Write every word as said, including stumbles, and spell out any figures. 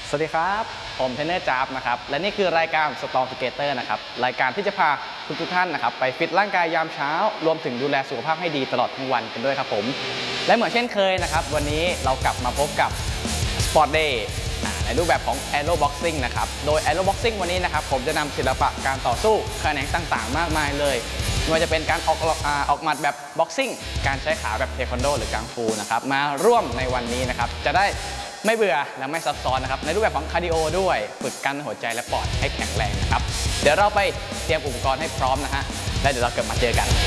สวัสดีครับผมเทรนเนอร์จ๊าบนะครับและนี่คือรายการ Strong Together นะครับรายการที่จะพาทุกทุกท่านนะครับไปฟิตร่างกายยามเช้ารวมถึงดูแลสุขภาพให้ดีตลอดทั้งวันกันด้วยครับผมและเหมือนเช่นเคยนะครับวันนี้เรากลับมาพบกับ Sport Day ในรูปแบบของ Aero Boxing นะครับโดย Aero Boxing วันนี้นะครับผมจะนำศิลปะการต่อสู้แขนงต่างๆมากมายเลยไม่ว่าจะเป็นการออกออกหมัดแบบบ็อกซิ่งการใช้ขาแบบเทควันโดหรือกังฟูนะครับมาร่วมในวันนี้นะครับจะได้ไม่เบื่อและไม่ซับซ้อนนะครับในรูปแบบของคาร์ดิโอด้วยฝึกกันหัวใจและปอดให้แข็งแรงนะครับเดี๋ยวเราไปเตรียมอุปกรณ์ให้พร้อมนะฮะแล้วเดี๋ยวเราเกิดมาเจอกัน